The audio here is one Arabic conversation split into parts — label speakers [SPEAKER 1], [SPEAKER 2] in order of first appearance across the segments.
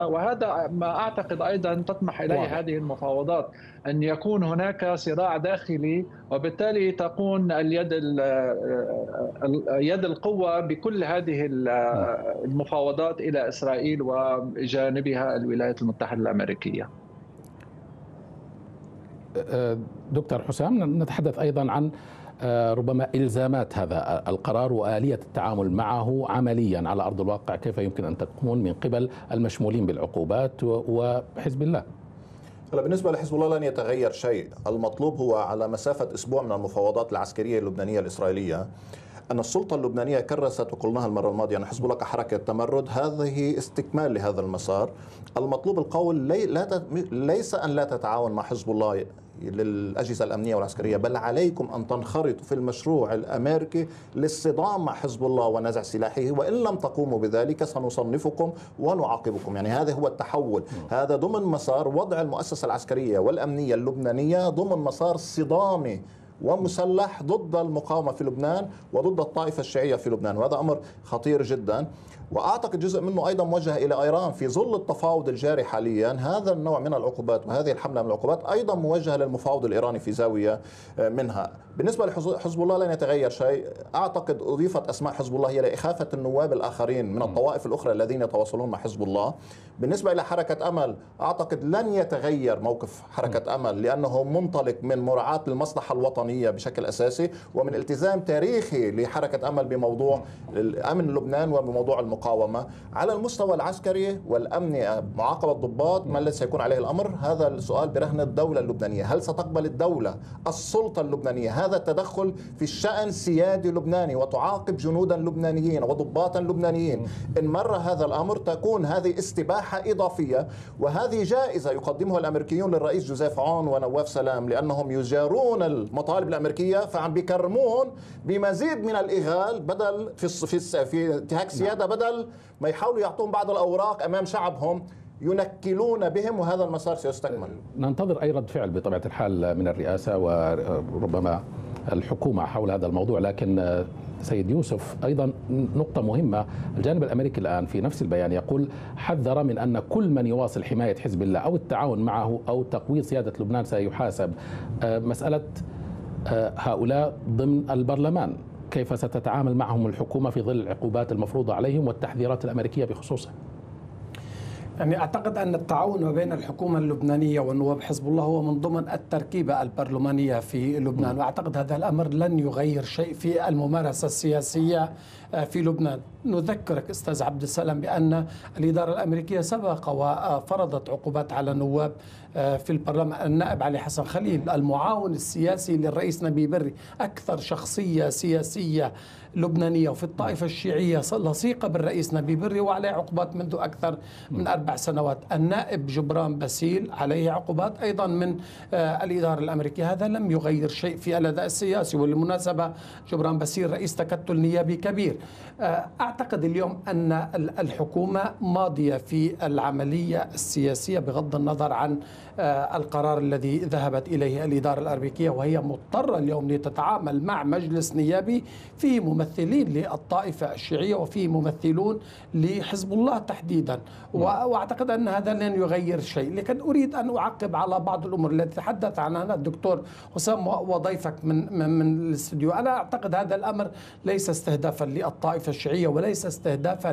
[SPEAKER 1] وهذا ما أعتقد أيضا تطمح إليه
[SPEAKER 2] واضح.
[SPEAKER 1] هذه المفاوضات، أن يكون هناك صراع داخلي، وبالتالي تكون يد القوة بكل هذه المفاوضات إلى إسرائيل وجانبها الولايات المتحدة الأمريكية.
[SPEAKER 2] دكتور حسام، نتحدث أيضا عن ربما إلزامات هذا القرار وآلية التعامل معه عمليا على أرض الواقع، كيف يمكن أن تكون من قبل المشمولين بالعقوبات وحزب الله؟
[SPEAKER 3] هلا بالنسبة لحزب الله لن يتغير شيء. المطلوب هو على مسافة أسبوع من المفاوضات العسكرية اللبنانية الإسرائيلية أن السلطة اللبنانية كرست، وقلناها المرة الماضية، أن حزب الله كحركة تمرد هذه استكمال لهذا المسار. المطلوب القول ليس أن لا تتعاون مع حزب الله للأجهزة الأمنية والعسكرية، بل عليكم أن تنخرطوا في المشروع الأمريكي للصدام مع حزب الله ونزع سلاحه، وإن لم تقوموا بذلك سنصنفكم ونعاقبكم. يعني هذا هو التحول، هذا ضمن مسار وضع المؤسسة العسكرية والأمنية اللبنانية ضمن مسار صدامي ومسلح ضد المقاومة في لبنان وضد الطائفة الشيعية في لبنان، وهذا أمر خطير جدا. وأعتقد جزء منه أيضا موجه إلى إيران في ظل التفاوض الجاري حاليا. هذا النوع من العقوبات وهذه الحملة من العقوبات أيضا موجهة للمفاوض الإيراني في زاوية منها. بالنسبة لحزب الله لن يتغير شيء. أعتقد أضيفت أسماء حزب الله هي لإخافة النواب الآخرين من الطوائف الأخرى الذين يتواصلون مع حزب الله. بالنسبة إلى حركة أمل، أعتقد لن يتغير موقف حركة أمل، لأنه منطلق من مراعاة المصلحة الوطنية بشكل أساسي، ومن التزام تاريخي لحركة أمل بموضوع الأمن لبنان وبموضوع المقاومة. على المستوى العسكري والأمني معاقبة الضباط ما الذي سيكون عليه الأمر؟ هذا السؤال برهن الدولة اللبنانية. هل ستقبل الدولة السلطة اللبنانية هذا التدخل في الشأن السيادي لبناني وتعاقب جنودا لبنانيين وضباطا لبنانيين؟ إن مر هذا الأمر تكون هذه استباحة إضافية، وهذه جائزة يقدمها الأمريكيون للرئيس جوزيف عون ونواف سلام، لأنهم يجارون المطالب الأمريكية فعم بيكرمون بمزيد من الإغال بدل في انتهاك السيادة، بدل ما يحاولوا يعطون بعض الأوراق أمام شعبهم ينكلون بهم، وهذا المسار سيستكمل.
[SPEAKER 2] ننتظر أي رد فعل بطبيعة الحال من الرئاسة وربما الحكومة حول هذا الموضوع. لكن سيد يوسف، أيضا نقطة مهمة، الجانب الأمريكي الآن في نفس البيان يقول حذر من أن كل من يواصل حماية حزب الله أو التعاون معه أو تقويض سيادة لبنان سيحاسب. مسألة هؤلاء ضمن البرلمان، كيف ستتعامل معهم الحكومة في ظل العقوبات المفروضة عليهم والتحذيرات الأمريكية بخصوصه؟
[SPEAKER 4] يعني أعتقد أن التعاون ما بين الحكومة اللبنانية والنواب حزب الله هو من ضمن التركيبة البرلمانية في لبنان، وأعتقد هذا الأمر لن يغير شيء في الممارسة السياسية في لبنان. نذكرك أستاذ عبد السلام بأن الإدارة الأمريكية سبق وفرضت عقوبات على النواب في البرلمان. النائب علي حسن خليل المعاون السياسي للرئيس نبيه بري، أكثر شخصية سياسية لبنانية وفي الطائفة الشيعية لصيقة بالرئيس نبيه بري، وعليه عقوبات منذ أكثر من 4 سنوات. النائب جبران باسيل عليه عقوبات أيضا من الإدارة الأمريكية. هذا لم يغير شيء في الأداء السياسي. والمناسبة جبران باسيل رئيس تكتل نيابي كبير. أعتقد اليوم أن الحكومة ماضية في العملية السياسية بغض النظر عن القرار الذي ذهبت إليه الإدارة الأمريكية، وهي مضطرة اليوم لتتعامل مع مجلس نيابي فيه ممثلين للطائفة الشيعية وفيه ممثلون لحزب الله تحديدا. وأعتقد أن هذا لن يغير شيء. لكن أريد أن أعقب على بعض الأمور التي تحدث عنها الدكتور حسام وضيفك من الاستوديو. أنا أعتقد هذا الأمر ليس استهدافا للطائفة الشيعية وليس استهدافا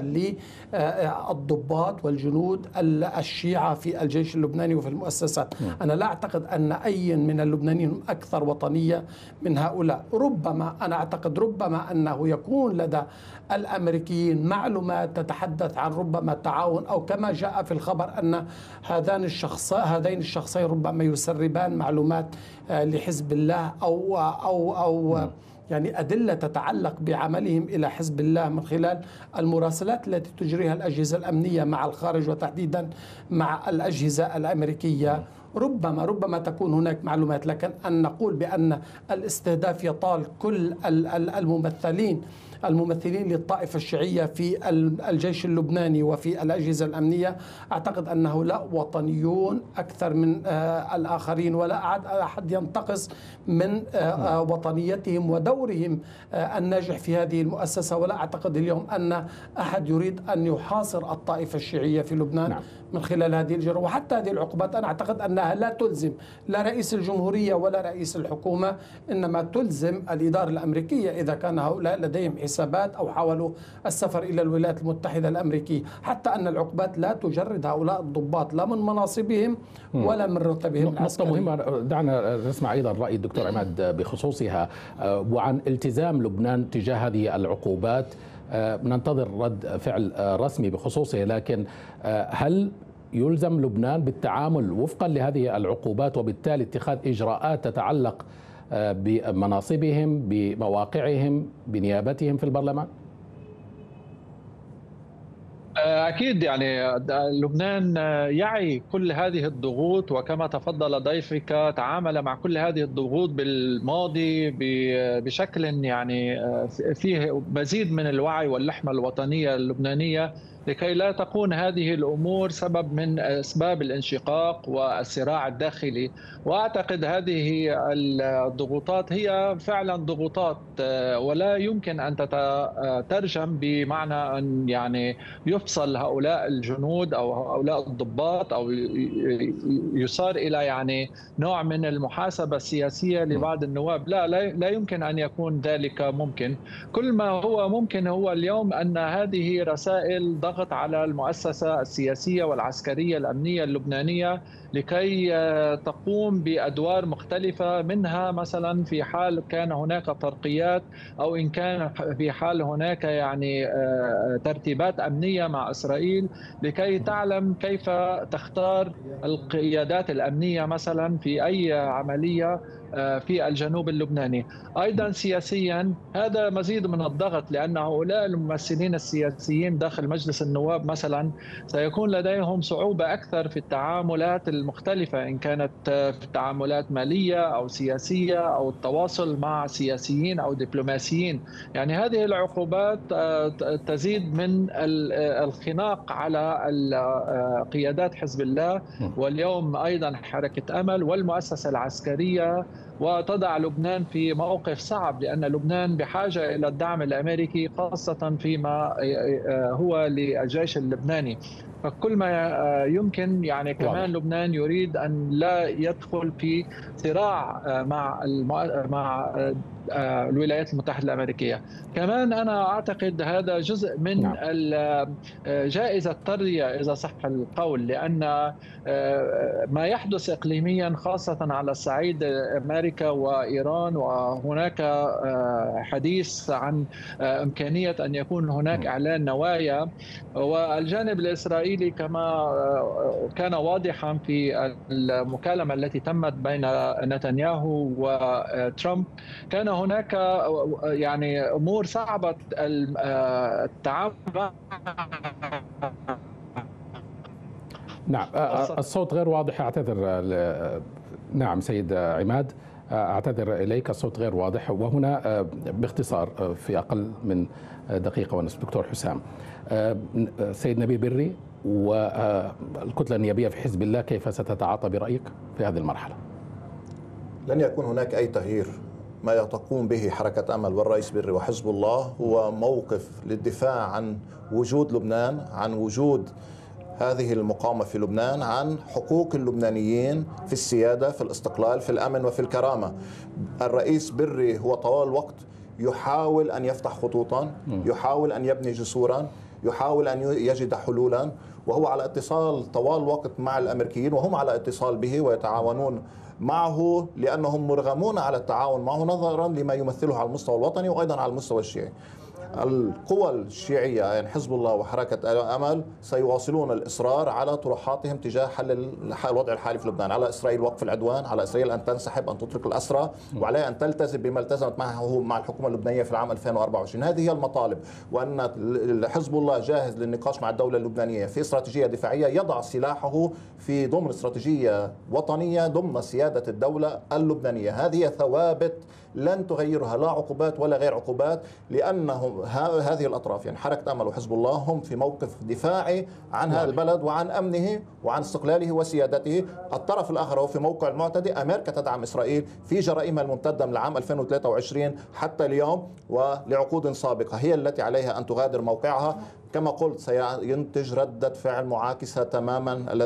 [SPEAKER 4] للضباط والجنود الشيعة في الجيش اللبناني وفي المؤسسات. أنا لا أعتقد أن أي من اللبنانيين أكثر وطنية من هؤلاء. أنا أعتقد ربما أنه يكون لدى الأمريكيين معلومات تتحدث عن ربما تعاون، أو كما جاء في الخبر أن هذين الشخصين ربما يسربان معلومات لحزب الله أو يعني أدلة تتعلق بعملهم إلى حزب الله من خلال المراسلات التي تجريها الأجهزة الأمنية مع الخارج وتحديدا مع الأجهزة الأمريكية. ربما تكون هناك معلومات، لكن أن نقول بأن الاستهداف يطال كل الممثلين الممثلين للطائفة الشيعية في الجيش اللبناني وفي الأجهزة الأمنية، أعتقد أن هؤلاء وطنيون أكثر من الآخرين، ولا أحد ينتقص من وطنيتهم ودورهم الناجح في هذه المؤسسة. ولا أعتقد اليوم أن أحد يريد أن يحاصر الطائفة الشيعية في لبنان من خلال هذه الجرة. وحتى هذه العقوبات أنا أعتقد أنها لا تلزم لا رئيس الجمهورية ولا رئيس الحكومة، إنما تلزم الإدارة الأمريكية إذا كان هؤلاء لديهم حسابات أو حاولوا السفر إلى الولايات المتحدة الأمريكية. حتى أن العقوبات لا تجرد هؤلاء الضباط لا من مناصبهم ولا من رتبهم العسكري.
[SPEAKER 2] نقطة مهمة، دعنا نسمع أيضا رأي الدكتور عماد بخصوصها وعن التزام لبنان تجاه هذه العقوبات. ننتظر رد فعل رسمي بخصوصه، لكن هل يلزم لبنان بالتعامل وفقا لهذه العقوبات وبالتالي اتخاذ إجراءات تتعلق بمناصبهم، بمواقعهم، بنيابتهم في البرلمان؟
[SPEAKER 1] أكيد، يعني لبنان يعي كل هذه الضغوط، وكما تفضل ضيفك تعامل مع كل هذه الضغوط بالماضي بشكل يعني فيه مزيد من الوعي واللحمة الوطنية اللبنانية، لكي لا تكون هذه الأمور سبب من أسباب الانشقاق والصراع الداخلي. وأعتقد هذه الضغوطات هي فعلا ضغوطات، ولا يمكن أن تترجم بمعنى أن يعني يفصل هؤلاء الجنود أو هؤلاء الضباط أو يصار إلى يعني نوع من المحاسبة السياسية لبعض النواب. لا يمكن أن يكون ذلك ممكن. كل ما هو ممكن هو اليوم أن هذه رسائل ضغط على المؤسسة السياسية والعسكرية الأمنية اللبنانية لكي تقوم بأدوار مختلفة، منها مثلا في حال كان هناك ترقيات أو إن كان في حال هناك يعني ترتيبات أمنية مع إسرائيل، لكي تعلم كيف تختار القيادات الأمنية مثلا في أي عملية في الجنوب اللبناني. أيضا سياسيا هذا مزيد من الضغط، لأن هؤلاء الممثلين السياسيين داخل مجلس النواب مثلا سيكون لديهم صعوبة أكثر في التعاملات المختلفة، إن كانت في تعاملات مالية أو سياسية أو التواصل مع سياسيين أو دبلوماسيين. يعني هذه العقوبات تزيد من الخناق على قيادات حزب الله واليوم أيضا حركة أمل والمؤسسة العسكرية، وتضع لبنان في موقف صعب، لأن لبنان بحاجة إلى الدعم الأمريكي خاصة فيما هو للجيش اللبناني. فكل ما يمكن يعني كمان لبنان يريد أن لا يدخل في صراع مع الولايات المتحدة الأمريكية. كمان أنا أعتقد هذا جزء من جائزة طرية إذا صح القول، لأن ما يحدث إقليميا خاصة على الصعيد أمريكا وإيران، وهناك حديث عن إمكانية أن يكون هناك إعلان نوايا، والجانب الإسرائيلي كما كان واضحا في المكالمة التي تمت بين نتنياهو وترامب، كان هناك يعني أمور صعبة التعامل.
[SPEAKER 2] نعم، الصوت غير واضح، أعتذر. نعم سيد عماد، أعتذر إليك، الصوت غير واضح. وهنا باختصار في أقل من دقيقة ونصف دكتور حسام، سيد نبيل بري والكتلة النيابية في حزب الله كيف ستتعاطى برأيك في هذه المرحلة؟
[SPEAKER 3] لن يكون هناك أي تغيير. ما تقوم به حركة أمل والرئيس بري وحزب الله هو موقف للدفاع عن وجود لبنان، عن وجود هذه المقاومة في لبنان، عن حقوق اللبنانيين في السيادة، في الاستقلال، في الأمن وفي الكرامة. الرئيس بري هو طوال الوقت يحاول أن يفتح خطوطا، يحاول أن يبني جسورا، يحاول أن يجد حلولا، وهو على اتصال طوال الوقت مع الأمريكيين، وهم على اتصال به ويتعاونون معه لأنهم مرغمون على التعاون معه نظرا لما يمثله على المستوى الوطني وأيضا على المستوى الشيعي. القوى الشيعية يعني حزب الله وحركة أمل سيواصلون الإصرار على طروحاتهم تجاه حل الوضع الحالي في لبنان، على إسرائيل وقف العدوان، على إسرائيل أن تنسحب، أن تطلق الأسرى، وعليها أن تلتزم بما التزمت معه مع الحكومة اللبنانية في العام 2024. هذه هي المطالب، وأن حزب الله جاهز للنقاش مع الدولة اللبنانية في استراتيجية دفاعية، يضع سلاحه في ضمن استراتيجية وطنية ضمن سيادة الدولة اللبنانية. هذه ثوابت لن تغيرها لا عقوبات ولا غير عقوبات، لأنه هذه الأطراف يعني حركة أمل وحزب الله هم في موقف دفاعي عن هذا البلد وعن أمنه وعن استقلاله وسيادته. الطرف الآخر هو في موقع المعتدي. أمريكا تدعم إسرائيل في جرائمها الممتدة من العام 2023 حتى اليوم ولعقود سابقة، هي التي عليها أن تغادر موقعها. كما قلت سينتج ردة فعل معاكسة تماما